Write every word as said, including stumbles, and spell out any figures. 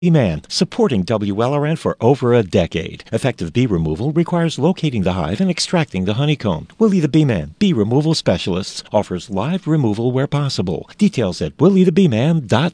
Man, supporting W L R N for over a decade. Effective bee removal requires locating the hive and extracting the honeycomb. Willie the Bee Man, Bee Removal Specialists, offers live removal where possible. Details at willie the bee man dot